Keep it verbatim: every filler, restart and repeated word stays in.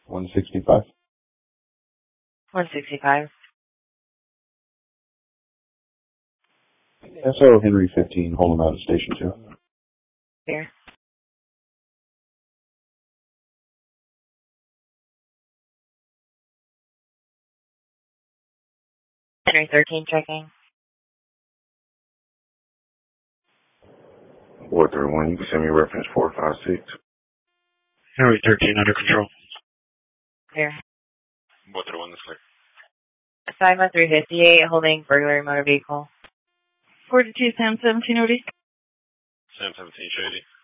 one sixty-five. one sixty-five. S O Henry fifteen, Holden out of Station two. Here. Henry thirteen checking. four three one, you can send me reference four five six. Henry thirteen under control. Here. four three one, this clear. five one three fifty-eight, holding burglary motor vehicle. forty-two, Sam seventeen, O D. Sam seventeen, Shady.